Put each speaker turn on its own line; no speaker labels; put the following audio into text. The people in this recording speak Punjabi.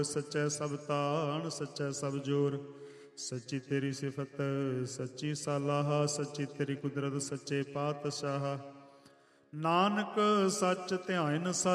ਸੱਚੈ ਸਭ ਤਾਣ, ਸੱਚੈ ਸਭ ਜੋਰ। ਸੱਚੀ ਤੇਰੀ ਸਿਫਤ, ਸੱਚੀ ਸਾਲਾਹ, ਸੱਚੀ ਤੇਰੀ ਕੁਦਰਤ, ਸੱਚੇ ਪਾਤਸ਼ਾਹ। ਨਾਨਕ ਸੱਚ ਧਿਆਇਨ